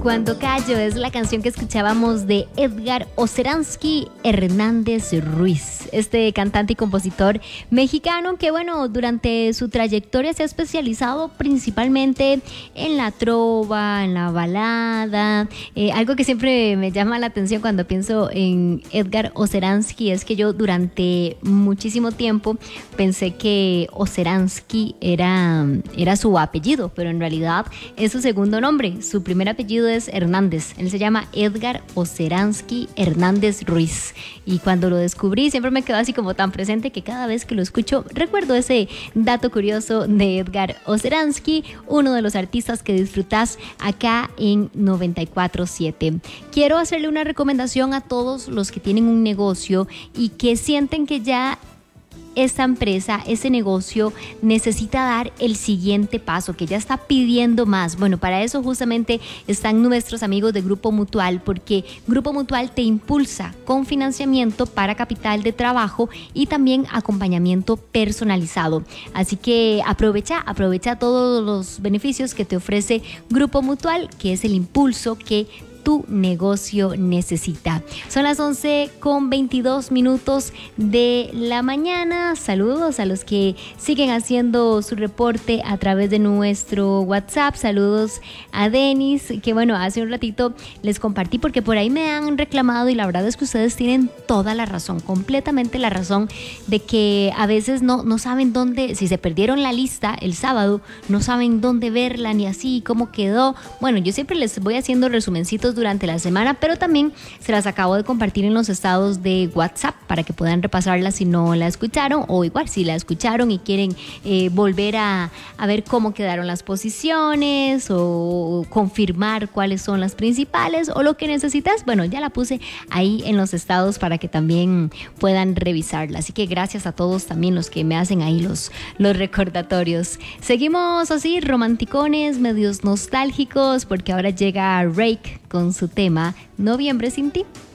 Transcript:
Cuando callo es la canción que escuchábamos de Edgar Oceransky Hernández Ruiz, este cantante y compositor mexicano que, bueno, durante su trayectoria se ha especializado principalmente en la trova, en la balada. Algo que siempre me llama la atención cuando pienso en Edgar Oceransky es que yo durante muchísimo tiempo pensé que Oceransky era su apellido, pero en realidad es su segundo nombre. Su primer apellido es Hernández. Él se llama Edgar Oceransky Hernández Ruiz. Y cuando lo descubrí siempre me quedó así como tan presente que cada vez que lo escucho recuerdo ese dato curioso de Edgar Oceransky, uno de los artistas que disfrutás acá en 94.7. Quiero hacerle una recomendación a todos los que tienen un negocio y que sienten que ya esta empresa, ese negocio necesita dar el siguiente paso, que ya está pidiendo más. Bueno, para eso justamente están nuestros amigos de Grupo Mutual, porque Grupo Mutual te impulsa con financiamiento para capital de trabajo y también acompañamiento personalizado. Así que aprovecha todos los beneficios que te ofrece Grupo Mutual, que es el impulso que tu negocio necesita. Son las 11:22 de la mañana. Saludos a los que siguen haciendo su reporte a través de nuestro WhatsApp. Saludos a Denis, que bueno, hace un ratito les compartí porque por ahí me han reclamado y la verdad es que ustedes tienen toda la razón, completamente la razón, de que a veces no saben dónde, si se perdieron la lista el sábado, no saben dónde verla ni así, cómo quedó. Bueno, yo siempre les voy haciendo resumencitos durante la semana, pero también se las acabo de compartir en los estados de WhatsApp para que puedan repasarla si no la escucharon, o igual si la escucharon y quieren volver a ver cómo quedaron las posiciones o confirmar cuáles son las principales o lo que necesitas. Bueno, ya la puse ahí en los estados para que también puedan revisarla. Así que gracias a todos también los que me hacen ahí los recordatorios. Seguimos así romanticones, medios nostálgicos, porque ahora llega Rake con su tema Noviembre sin ti.